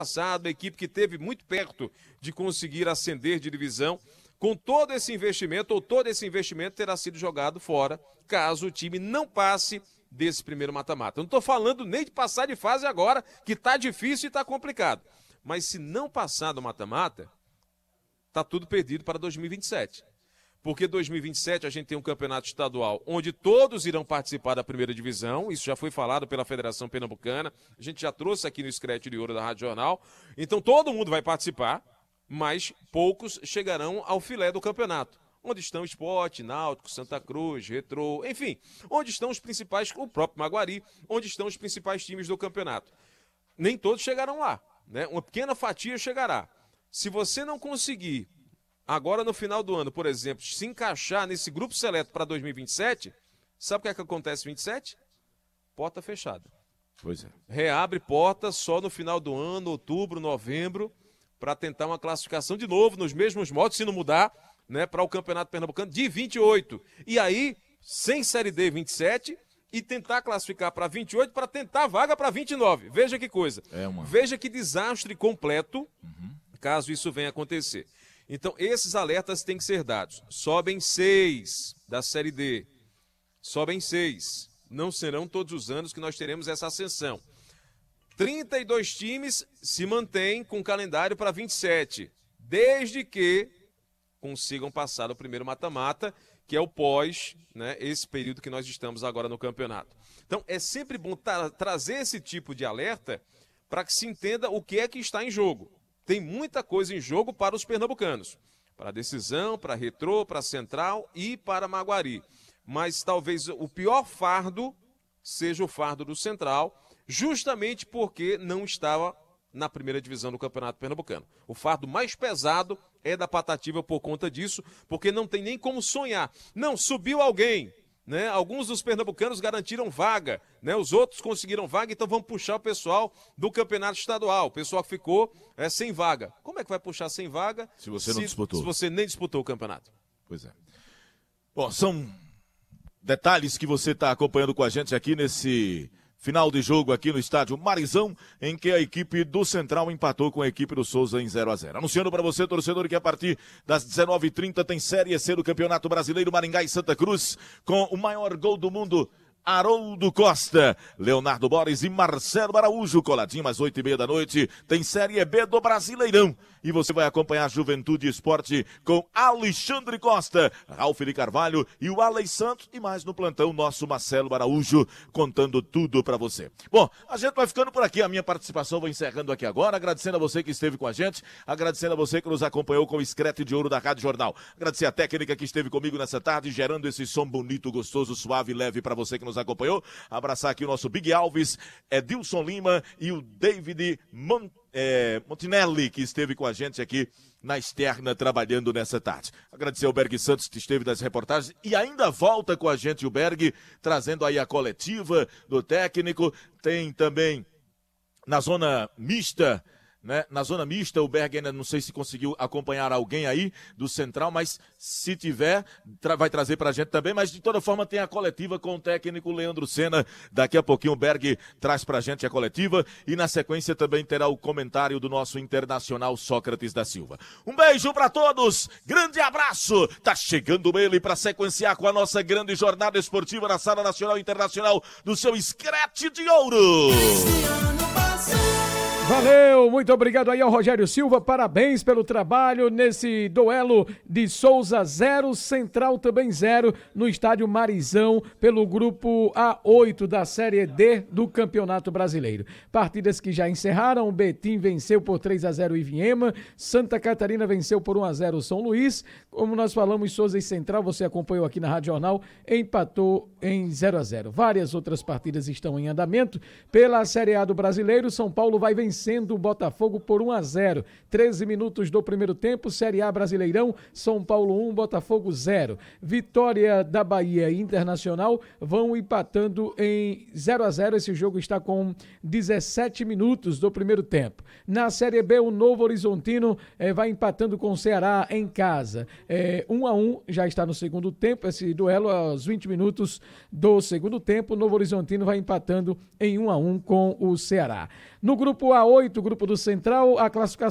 passado, a equipe que esteve muito perto de conseguir ascender de divisão. Com todo esse investimento, ou todo esse investimento terá sido jogado fora, caso o time não passe desse primeiro mata-mata. Eu não estou falando nem de passar de fase agora, que está difícil e está complicado. Mas se não passar do mata-mata, está tudo perdido para 2027. Porque 2027 a gente tem um campeonato estadual onde todos irão participar da primeira divisão, isso já foi falado pela Federação Pernambucana, a gente já trouxe aqui no Scratch de Ouro da Rádio Jornal, então todo mundo vai participar, mas poucos chegarão ao filé do campeonato, onde estão Sport, Náutico, Santa Cruz, Retrô, enfim, onde estão os principais, o próprio Maguari, onde estão os principais times do campeonato. Nem todos chegarão lá, né? Uma pequena fatia chegará. Se você não conseguir agora no final do ano, por exemplo, se encaixar nesse grupo seleto para 2027, sabe o que é que acontece em 27? Porta fechada. Pois é. Reabre porta só no final do ano, outubro, novembro, para tentar uma classificação de novo, nos mesmos modos, se não mudar, né, para o Campeonato Pernambucano de 28. E aí, sem Série D 27 e tentar classificar para 28 para tentar a vaga para 29. Veja que coisa. Veja que desastre completo, caso isso venha acontecer. Então, esses alertas têm que ser dados. Sobem 6 da Série D. Sobem 6. Não serão todos os anos que nós teremos essa ascensão. 32 times se mantêm com calendário para 27, desde que consigam passar o primeiro mata-mata, que é o pós, né, esse período que nós estamos agora no campeonato. Então, é sempre bom trazer esse tipo de alerta para que se entenda o que é que está em jogo. Tem muita coisa em jogo para os pernambucanos, para a Decisão, para a Retrô, para a Central e para a Maguari. Mas talvez o pior fardo seja o fardo do Central, justamente porque não estava na primeira divisão do Campeonato Pernambucano. O fardo mais pesado é da Patativa por conta disso, porque não tem nem como sonhar. Não, subiu alguém, né? Alguns dos pernambucanos garantiram vaga, né? Os outros conseguiram vaga, então vamos puxar o pessoal do campeonato estadual. O pessoal que ficou sem vaga. Como é que vai puxar sem vaga se você não disputou? Se você nem disputou o campeonato. Pois é. Bom, são detalhes que você está acompanhando com a gente aqui nesse final de jogo aqui no estádio Marizão, em que a equipe do Central empatou com a equipe do Souza em 0-0. Anunciando para você, torcedor, que a partir das 19h30 tem Série C do Campeonato Brasileiro, Maringá e Santa Cruz, com o maior gol do mundo, Haroldo Costa, Leonardo Borges e Marcelo Araújo. Coladinho às 8h30 da noite, tem Série B do Brasileirão. E você vai acompanhar Juventude e Esporte com Alexandre Costa, Ralf de Carvalho e o Alex Santos. E mais no plantão, nosso Marcelo Araújo, contando tudo pra você. Bom, a gente vai ficando por aqui. A minha participação vou encerrando aqui agora. Agradecendo a você que esteve com a gente. Agradecendo a você que nos acompanhou com o Scratch de Ouro da Rádio Jornal. Agradecer a técnica que esteve comigo nessa tarde, gerando esse som bonito, gostoso, suave e leve pra você que nos acompanhou. Abraçar aqui o nosso Big Alves, Edilson Lima e o David Montinelli, que esteve com a gente aqui na externa trabalhando nessa tarde. Agradecer ao Berg Santos, que esteve nas reportagens e ainda volta com a gente o Berg, trazendo aí a coletiva do técnico. Tem também na zona mista, né? Na zona mista, o Berg ainda não sei se conseguiu acompanhar alguém aí do Central, mas se tiver, vai trazer pra gente também. Mas de toda forma tem a coletiva com o técnico Leandro Senna. Daqui a pouquinho o Berg traz pra gente a coletiva e na sequência também terá o comentário do nosso internacional Sócrates da Silva. Um beijo pra todos, grande abraço. Tá chegando ele pra sequenciar com a nossa grande jornada esportiva na Sala Nacional e Internacional do seu Scratch de Ouro. Valeu, muito obrigado aí ao Rogério Silva, parabéns pelo trabalho nesse duelo de Souza 0, Central também 0, no estádio Marizão, pelo grupo A8 da Série D do Campeonato Brasileiro. Partidas que já encerraram, o Betim venceu por 3-0 Ivinhema, Santa Catarina venceu por 1-0 São Luís, como nós falamos, Souza e Central, você acompanhou aqui na Rádio Jornal, empatou em 0-0. Várias outras partidas estão em andamento. Pela Série A do Brasileiro, São Paulo vai vencendo o Botafogo por 1-0. 13 minutos do primeiro tempo, Série A Brasileirão, São Paulo 1, Botafogo 0. Vitória da Bahia e Internacional vão empatando em 0-0. Esse jogo está com 17 minutos do primeiro tempo. Na Série B, o Novo Horizontino vai empatando com o Ceará em casa. 1-1, já está no segundo tempo, esse duelo aos 20 minutos do segundo tempo. O Novo Horizontino vai empatando em 1-1 com o Ceará. No grupo A8, grupo do Central, a classificação